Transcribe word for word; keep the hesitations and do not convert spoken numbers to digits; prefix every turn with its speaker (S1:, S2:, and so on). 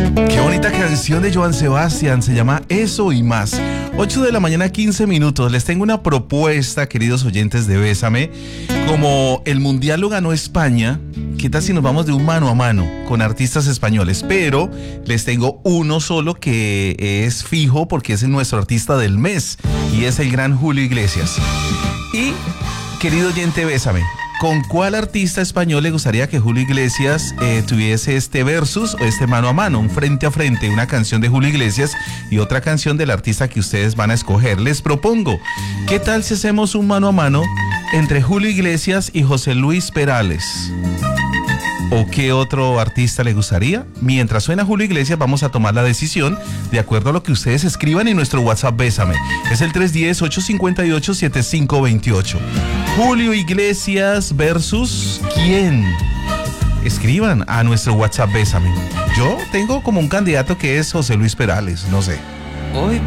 S1: Qué bonita canción de Joan Sebastián, se llama Eso y Más. ocho de la mañana, quince minutos. Les tengo una propuesta, queridos oyentes de Bésame. Como el Mundial lo ganó España, ¿qué tal si nos vamos de un mano a mano con artistas españoles? Pero les tengo uno solo que es fijo porque es nuestro artista del mes y es el gran Julio Iglesias. Y, querido oyente, Bésame, ¿con cuál artista español le gustaría que Julio Iglesias eh, tuviese este versus o este mano a mano, un frente a frente, una canción de Julio Iglesias y otra canción del artista que ustedes van a escoger? Les propongo, ¿qué tal si hacemos un mano a mano entre Julio Iglesias y José Luis Perales? ¿O qué otro artista le gustaría? Mientras suena Julio Iglesias, vamos a tomar la decisión de acuerdo a lo que ustedes escriban en nuestro WhatsApp Bésame. Es el tres uno cero, ocho cinco ocho, siete cinco dos ocho. Julio Iglesias versus ¿quién? Escriban a nuestro WhatsApp Bésame. Yo tengo como un candidato que es José Luis Perales, no sé.
S2: Hoy